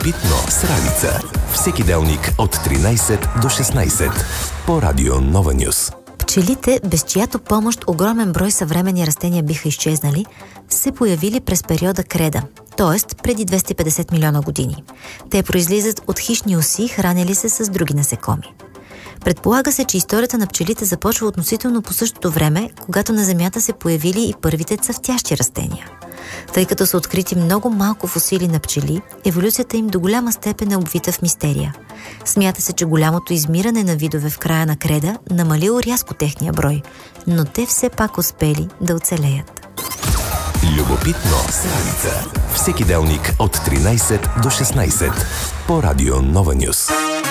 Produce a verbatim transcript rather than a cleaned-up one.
Любопитно с Ралица. Всеки делник от тринайсет до шестнайсет по Радио Нова Нюс. Пчелите, без чиято помощ огромен брой съвременни растения биха изчезнали, се появили през периода Креда, т.е. преди двеста и петдесет милиона години. Те произлизат от хищни оси, хранили се с други насекоми. Предполага се, че историята на пчелите започва относително по същото време, когато на Земята се появили и първите цъфтящи растения. Тъй като са открити много малко фосили на пчели, еволюцията им до голяма степен е обвита в мистерия. Смята се, че голямото измиране на видове в края на Креда намалило рязко техния брой, но те все пак успели да оцелеят. Любопитно с Ралица. Всеки делник от тринайсет до шестнайсет по Радио Нова Нюс.